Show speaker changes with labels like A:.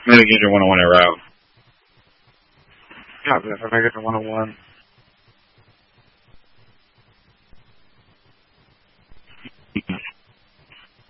A: I'm going to get your 101 error out.
B: Yeah, but if I get to 101...